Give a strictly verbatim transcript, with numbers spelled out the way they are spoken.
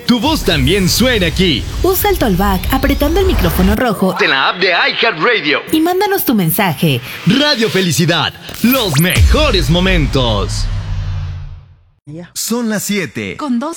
tu voz también suena aquí. Usa el Tollback apretando el micrófono rojo En la app de iHeartRadio. y mándanos tu mensaje. Radio Felicidad, los mejores momentos. Son las siete. Con dos